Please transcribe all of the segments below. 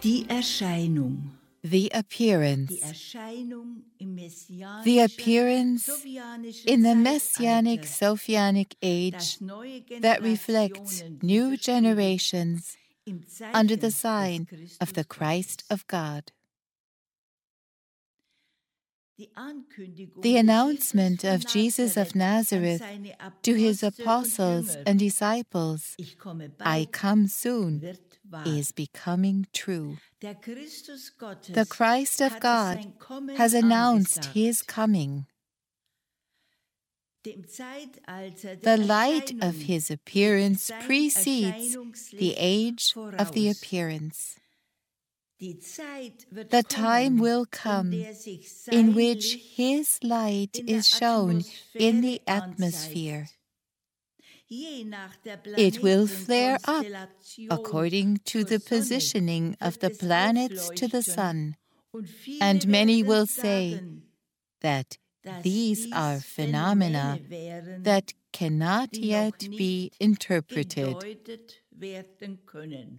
Die Erscheinung. The appearance. Die Erscheinung im messianischen, The appearance in the Messianic Zeitalter, Sophianic age das neue that reflects Generationen new widerspiegelt generations im Zeichen under the des sign of the Christ Christus of God. Die Ankündigung The announcement Jesus of Jesus of an Nazareth seine to his Apostel und apostles Jünger, and disciples, Ich komme I bald, come soon, wird wahr. is becoming true. Der Christus Gottes The Christ of hat God sein Kommen has announced angesagt. his coming. Dem Zeitalter The der light Erscheinung of his appearance geht sein precedes the Erscheinungslicht age of the voraus. appearance. Die Zeit wird The kommen, time will come der sich sein in which Licht his light in der is shown in the Atmosphäre atmosphere. anzeigt. Je nach der It will flare up Planetenkonstellation according to zur the Sonne positioning of wird the es planets to the aufleuchten. sun, Und viele and many werden will sagen, say that dass these dies are phenomena Phänomene wären, that cannot die yet noch be nicht interpreted. gedeutet werden können.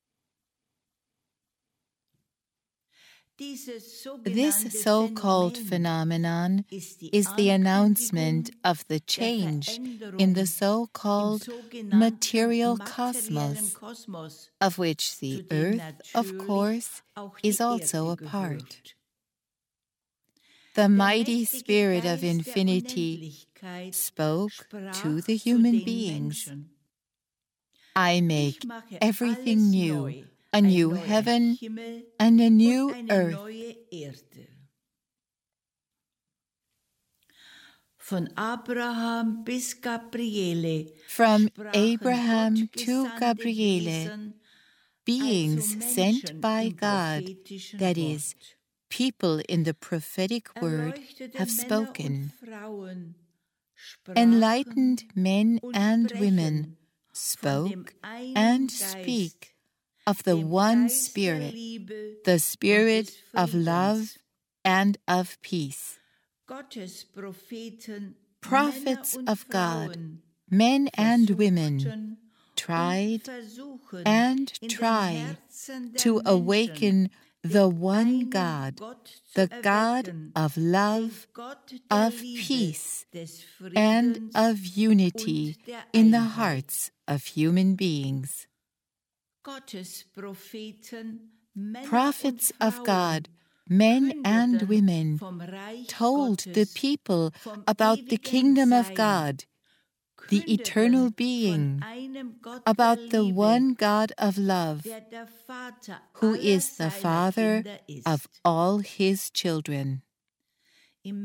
This so-called phenomenon is the announcement of the change in the so-called material cosmos, of which the earth, of course, is also a part. The mighty Spirit of infinity spoke to the human beings. I make everything new, a new heaven and a new earth. Von Abraham bis Gabriele, from Abraham to Gabriele, beings sent by God, that is, people in the prophetic word, have spoken. Enlightened men and women spoke and speak of the one Spirit, the Spirit of love and of peace. Prophets of God, men and women, tried and try to awaken the one God, the God of love, of peace, and of unity in the hearts of human beings. Prophets of God, men and women, told the people about the kingdom of God, the eternal being, about the one God of love, who is the Father of all his children. In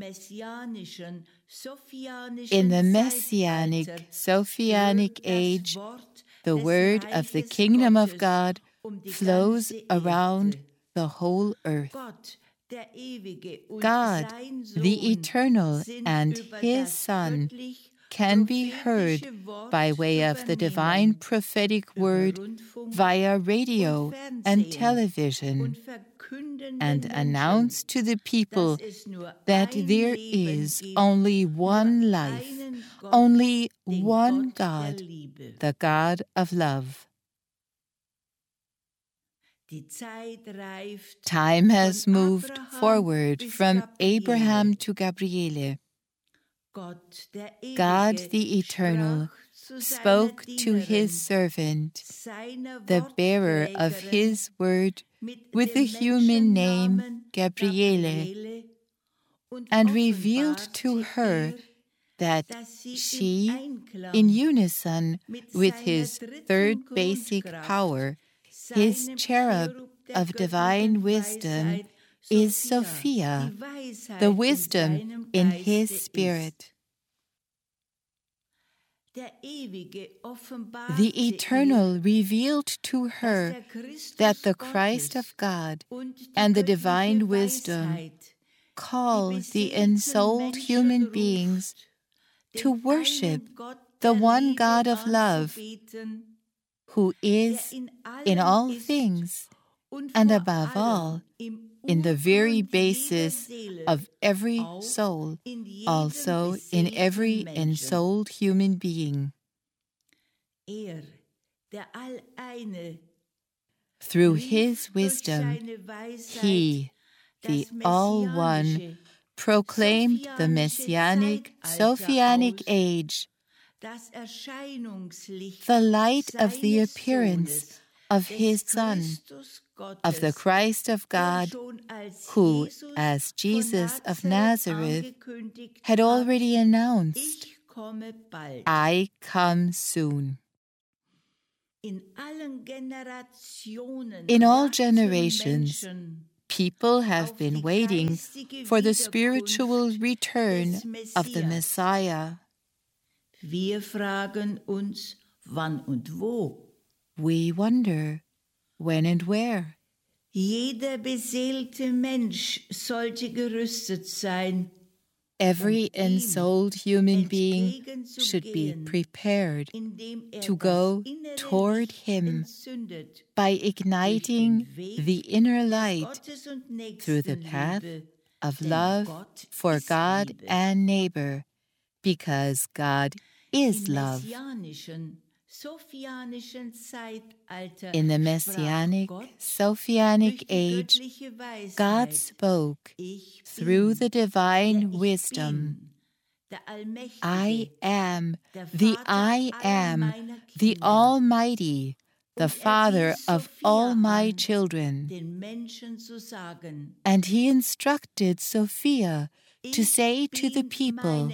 the Messianic Sophianic age, the word of the kingdom of God flows around the whole earth. God, the eternal, and his Son can be heard by way of the divine prophetic word via radio and television, and announce to the people that there is only one life, only one God, the God of love. Time has moved forward from Abraham to Gabriele. God the Eternal spoke to his servant, the bearer of his word, with the human name Gabriele, and revealed to her that she, in unison with his third basic power, his cherub of divine wisdom, is Sophia, the wisdom in his spirit. The Eternal revealed to her that the Christ of God and the divine wisdom call the ensouled human beings to worship the one God of love, who is in all things, and above all, in the very basis of every soul, also in every ensouled human being. through his wisdom, he, the All-One, proclaimed the Messianic, Sophianic age, the light of the appearance of his Son, of the Christ of God, who, as Jesus of Nazareth, had already announced, I come soon. In all generations, people have been waiting for the spiritual return of the Messiah. Wir fragen uns, wann und wo. We wonder, when and where. Jeder beseelte Mensch sollte gerüstet sein. Every ensouled human being should be prepared to go toward him by igniting the inner light through the path of love for God and neighbor, because God is love. In the Messianic, Sophianic age, God spoke through the divine wisdom. I am, the Almighty, the Father of all my children. And he instructed Sophia to say to the people,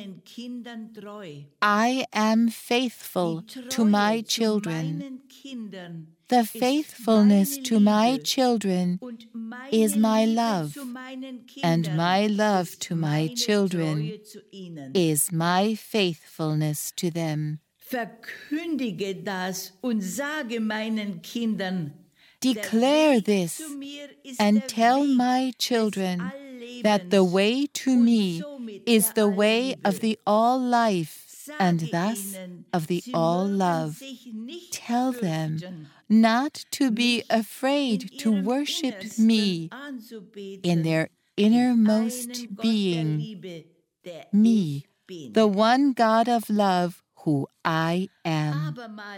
I am faithful to my children. The faithfulness to my children is my love, and my love to my children is my faithfulness to them. Verkündige das und sage meinen Kindern, declare this and tell my children that the way to me is the way of the all-life and thus of the all-love. Tell them not to be afraid to worship me in their innermost being, me, the one God of love who I am.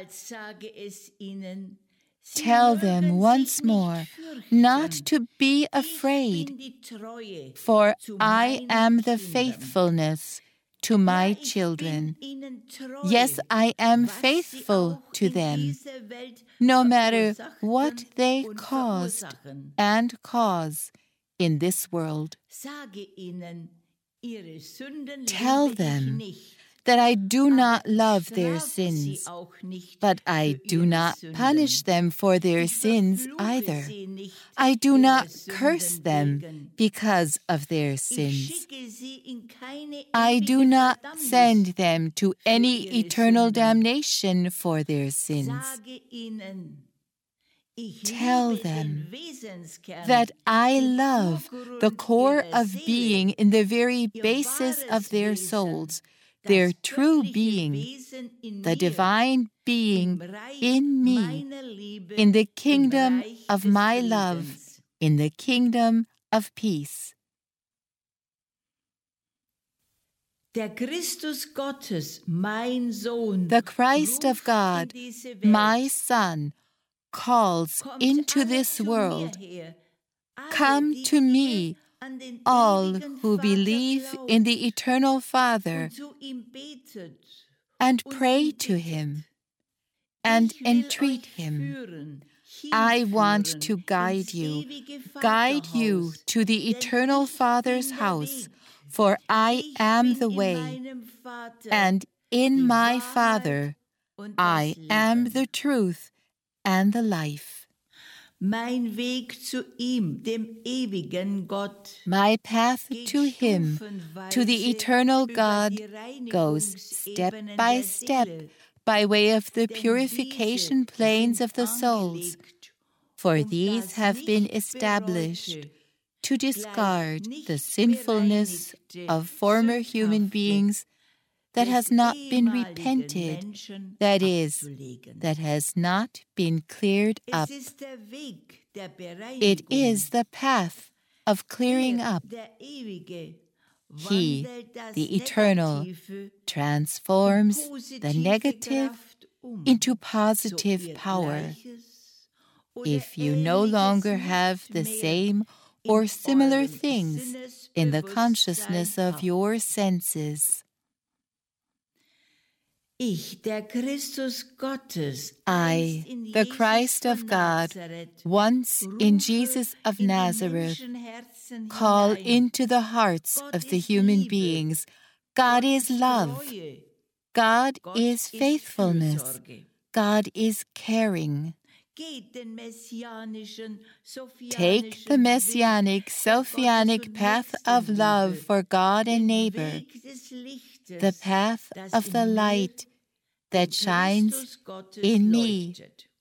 Tell them once more not to be afraid, for I am the faithfulness to my children. Yes, I am faithful to them, no matter what they caused and cause in this world. Tell them that I do not love their sins, but I do not punish them for their sins either. I do not curse them because of their sins. I do not send them to any eternal damnation for their sins. Tell them that I love the core of being in the very basis of their souls, their true being, the divine being in me, in the kingdom of my love, in the kingdom of peace. Der Christus Gottes, mein Sohn, the Christ of God, my Son, calls into this world. Come to me, all who believe in the eternal Father, and pray to him and entreat him. I want to guide you to the eternal Father's house, for I am the way, and in my Father I am the truth and the life. Mein Weg zu ihm, dem ewigen Gott. My path to him, to the eternal God, goes step by step by way of the purification plains of the souls, for these have been established to discard the sinfulness of former human beings that has not been repented, that is, that has not been cleared up. It is the path of clearing up. He, the eternal, transforms the negative into positive power. if you no longer have the same or similar things in the consciousness of your senses. I, the Christ of God, once in Jesus of Nazareth, call into the hearts of the human beings, God is love, God is faithfulness, God is caring. Take the messianic, Sophianic path of love for God and neighbor, the path of the light that shines in me